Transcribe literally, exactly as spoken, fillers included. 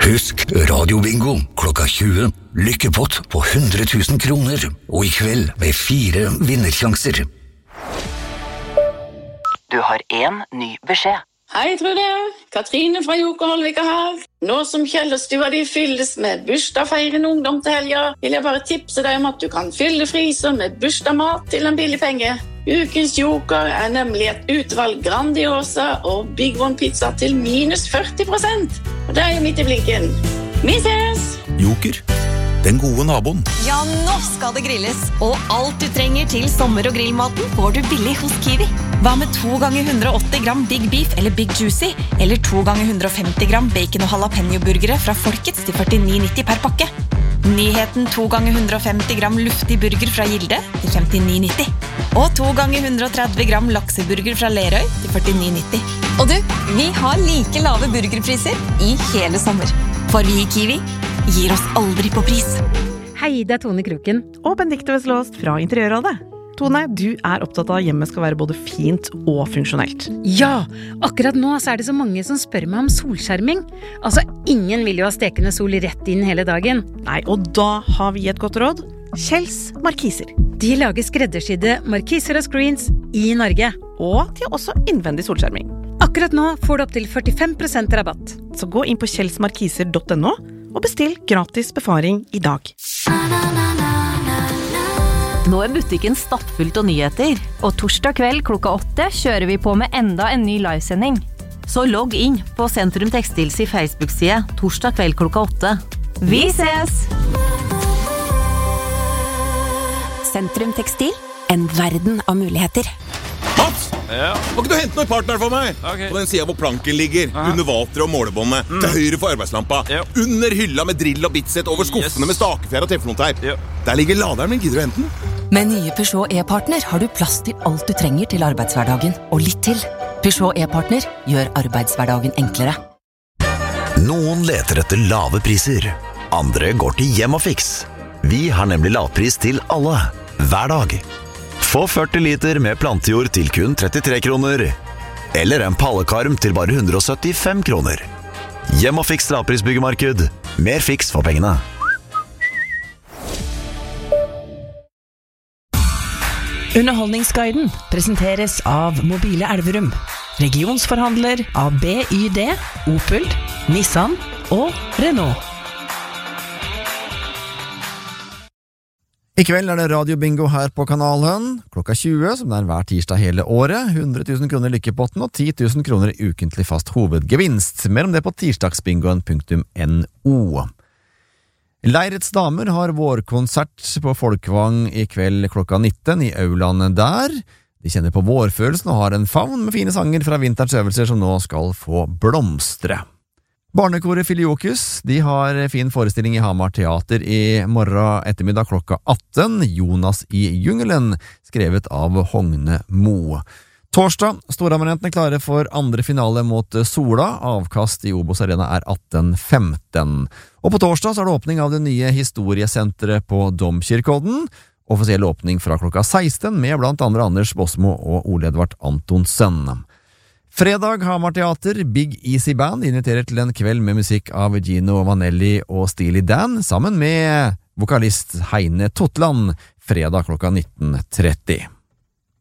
Husk radiobingo klokka tjue. Lykkepott på hundre tusen kroner. Og i kveld med fire vinnersjanser. Du har en ny beskjed. Hei, Trude. Katrine fra Joker Holvika her. Nå som Kjellerstua de fylles med bursdagsfeirende ungdom til helga, vil jeg bare tipse deg om at du kan fylle frysen med bursdagsmat til en billig penge. Ukens Joker er nemlig et utvalg Grandiosa og Big One pizza til minus førti prosent. Og det er jo midt i blinken. Vi ses! Joker, den gode naboen. Ja, nå skal det grilles. Og alt du trenger til sommer- og grillmaten får du billig hos Kiwi. Hva med to ganger hundre og åtti gram Big Beef eller Big Juicy? Eller to ganger hundre og femti gram bacon- og jalapeno-burgere fra Folkets til førtini nitti per pakke? Nyheten to ganger hundre og femti gram luftig burger fra Gilde til femtini nitti. Og to ganger hundre og tretti gram lakseburger fra Lerøy til førtini nitti. Og du, vi har like lave burgerpriser i hele sommer. For vi i Kiwi gir oss aldri på pris. Hei, det er Tone Kroken og Benedikte Veslåst fra Interiørrådet. Tone, du er opptatt av at hjemmet skal være både fint og funksjonelt. Ja, akkurat nå så er det så mange som spør meg om solskjerming. Altså, ingen vil jo ha stekende sol rett inn hele dagen. Nei, og da har vi et godt råd. Kjells Markiser. De lager skreddersydde markiser og screens i Norge. Og de har også innvendig solskjerming. Akkurat nå får du opp til førtifem prosent rabatt. Så gå inn på kjelsmarkiser punktum no og bestill gratis befaring i dag. Nå er butikken stappfullt av nyheter, og torsdag kveld klokka åtte kjører vi på med enda en ny livesending. Så logg inn på Sentrum Textils i Facebook-side torsdag kveld klokka åtte. Vi ses! Sentrum Tekstil, en verden av muligheter. Mats! Ja. Må ikke du hente noen partner for meg? Ok. På den siden hvor planken ligger, Aha. under vateret og målebåndet, Mm. til høyre for arbeidslampa, Ja. under hylla med drill og bitset, over skuffene Yes. med stakefjær og teflonteip. Ja. Der ligger laderen min, gidder du hente den? Med nye Peugeot e-partner har du plass til alt du trenger til arbeidshverdagen, og litt til. Peugeot e-partner gjør arbeidshverdagen enklere. Noen leter etter lave priser. Andre går til Hjem og Fix. Vi har nemlig lavpris til alle, hver dag. Få førti liter med plantejord til kun trettitre kroner. Eller en pallekarm til bare hundre og syttifem kroner. Hjem og Fix lavprisbyggemarked. Mer fiks for pengene. Underholdningsguiden presenteres av Mobile Elverum, regionsforhandler av B Y D, Opel, Nissan og Renault. I kveld er det radiobingo her på kanalen, klokka tjue, som det er hver tirsdag hele året, hundre tusen kroner i lykkepotten og ti tusen kroner i ukentlig fast hovedgevinst, mer om det på tirsdagsbingoen punktum no. Leirets damer har vårkonsert på Folkvang i kveld klokka nitten i aulaen der. De kjenner på vårfølelsen og har en favn med fine sanger fra vinterens øvelser som nå skal få blomstre. Barnekoret Filiokus, de har fin forestilling i Hamar Teater i morgen ettermiddag klokka atten, Jonas i jungelen, skrevet av Hogne Mo. Torsdag, storabonnentene klare for andre finale mot Sola, avkast i Obos Arena er atten femten. Og på torsdag så er det åpning av det nye historiesenteret på Domkirkeodden, offisiell åpning fra klokka seksten med blant andre Anders Bosmo og Ole Edvard Antonsen. Fredag Hamar Teater, Big Easy Band inviterer til en kveld med musikk av Gino Vanelli og Steely Dan, sammen med vokalist Heine Totland, fredag klokka nitten tretti.